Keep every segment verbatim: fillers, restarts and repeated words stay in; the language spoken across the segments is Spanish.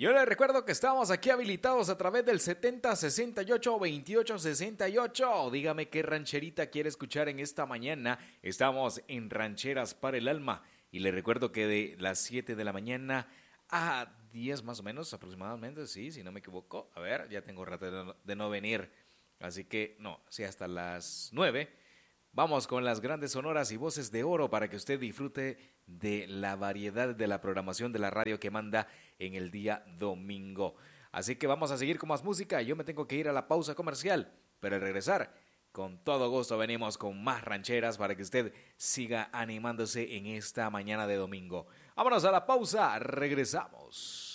Yo les recuerdo que estamos aquí habilitados a través del setenta sesenta y ocho veintiocho sesenta y ocho. Dígame qué rancherita quiere escuchar en esta mañana. Estamos en Rancheras para el Alma. Y les recuerdo que de las siete de la mañana a diez más o menos aproximadamente, sí, si no me equivoco. A ver, ya tengo rato de no, de no venir. Así que, no, sí, hasta las nueve. Vamos con las grandes sonoras y voces de oro para que usted disfrute de la variedad de la programación de la radio que manda en el día domingo. Así que vamos a seguir con más música. Yo me tengo que ir a la pausa comercial, pero al regresar, con todo gusto venimos con más rancheras para que usted siga animándose en esta mañana de domingo. Vámonos a la pausa, regresamos.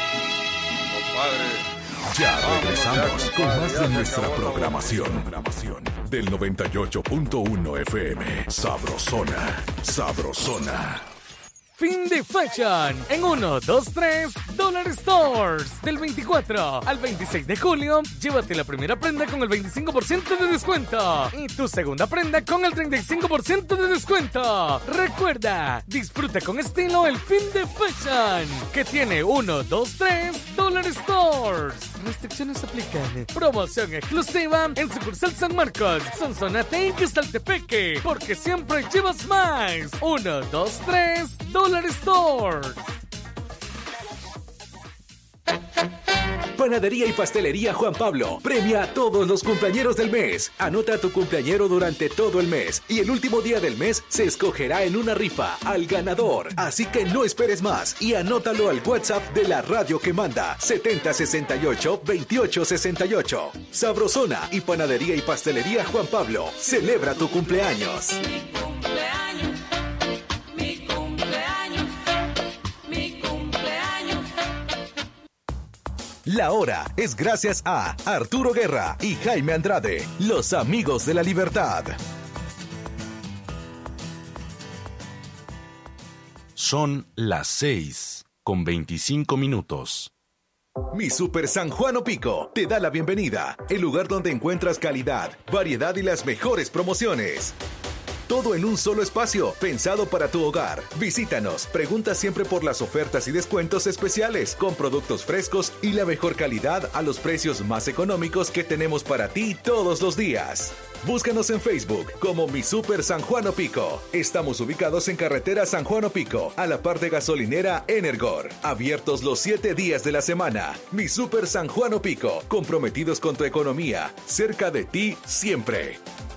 Ya regresamos con más de nuestra programación del noventa y ocho punto uno F M. Sabrosona, sabrosona. Fin de Fashion en uno, dos, tres Dollar Stores. Del veinticuatro al veintiséis de julio, llévate la primera prenda con el veinticinco por ciento de descuento y tu segunda prenda con el treinta y cinco por ciento de descuento. Recuerda, disfruta con estilo el Fin de Fashion, que tiene uno, dos, tres Dollar Stores. Restricciones aplican. Promoción exclusiva en sucursal San Marcos, Sonsonate y Quesaltepeque, porque siempre llevas más. uno, dos, tres Dollar Stores. Panadería y Pastelería Juan Pablo premia a todos los cumpleañeros del mes. Anota a tu cumpleañero durante todo el mes y el último día del mes se escogerá en una rifa al ganador. Así que no esperes más y anótalo al WhatsApp de la radio que manda setenta sesenta y ocho veintiocho sesenta y ocho. Sabrosona y Panadería y Pastelería Juan Pablo. Celebra tu cumpleaños. La hora es gracias a Arturo Guerra y Jaime Andrade, los amigos de la libertad. Son las seis con veinticinco minutos. Mi Super San Juan Opico te da la bienvenida, el lugar donde encuentras calidad, variedad y las mejores promociones. Todo en un solo espacio, pensado para tu hogar. Visítanos, pregunta siempre por las ofertas y descuentos especiales, con productos frescos y la mejor calidad a los precios más económicos que tenemos para ti todos los días. Búscanos en Facebook como Mi Super San Juan Opico. Estamos ubicados en carretera San Juan Opico, a la par de gasolinera Energor. Abiertos los siete días de la semana. Mi Super San Juan Opico, comprometidos con tu economía, cerca de ti siempre.